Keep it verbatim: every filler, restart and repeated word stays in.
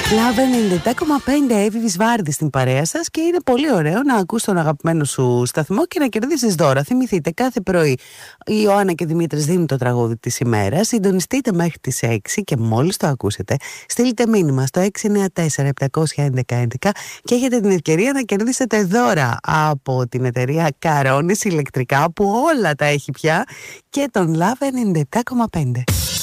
Λαβ ενενήντα επτά κόμμα πέντε, Εύη Βάρδη στην παρέα σας και είναι πολύ ωραίο να ακούς τον αγαπημένο σου σταθμό και να κερδίσεις δώρα. Θυμηθείτε, κάθε πρωί η Ιωάννα και Δημήτρης δίνουν το τραγούδι της ημέρας. Συντονιστείτε μέχρι τις έξι και μόλις το ακούσετε, στείλτε μήνυμα στο έξι εννιά τέσσερα επτά ένα ένα ένα και έχετε την ευκαιρία να κερδίσετε δώρα από την εταιρεία Καρόνης ηλεκτρικά που όλα τα έχει πια και τον Λαβ ενενήντα επτά κόμμα πέντε.